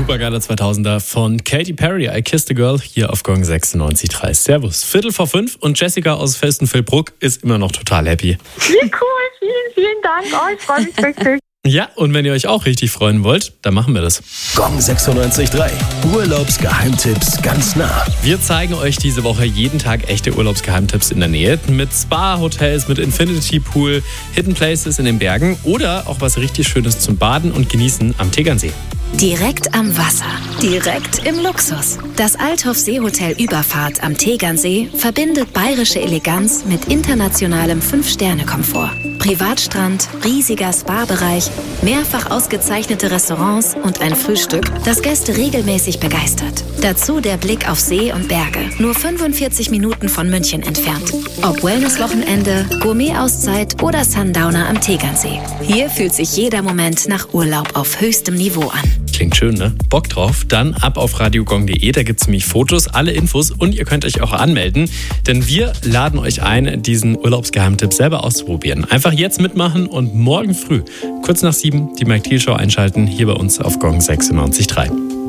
supergeiler 2000er von Katy Perry, I Kissed a Girl, hier auf Gong 96.3. Servus. 4:45 und Jessica aus Felsenfeldbruck ist immer noch total happy. Wie cool, vielen Dank. Oh, ich freue mich richtig. Ja, und wenn ihr euch auch richtig freuen wollt, dann machen wir das. Gong 96.3. Urlaubsgeheimtipps ganz nah. Wir zeigen euch diese Woche jeden Tag echte Urlaubsgeheimtipps in der Nähe. Mit Spa-Hotels, mit Infinity Pool, Hidden Places in den Bergen oder auch was richtig Schönes zum Baden und Genießen am Tegernsee. Direkt am Wasser, direkt im Luxus. Das Althoff Seehotel Überfahrt am Tegernsee verbindet bayerische Eleganz mit internationalem 5-Sterne-Komfort. Privatstrand, riesiger Spa-Bereich, mehrfach ausgezeichnete Restaurants und ein Frühstück, das Gäste regelmäßig begeistert. Dazu der Blick auf See und Berge, nur 45 Minuten von München entfernt. Ob Wellness-Wochenende, Gourmet-Auszeit oder Sundowner am Tegernsee. Hier fühlt sich jeder Moment nach Urlaub auf höchstem Niveau an. Klingt schön, ne? Bock drauf? Dann ab auf radiogong.de, da gibt's nämlich Fotos, alle Infos und ihr könnt euch auch anmelden, denn wir laden euch ein, diesen Urlaubsgeheimtipp selber auszuprobieren. Einfach jetzt mitmachen und morgen früh, kurz nach 7, die Mike Thiel Show einschalten, hier bei uns auf Gong 96.3.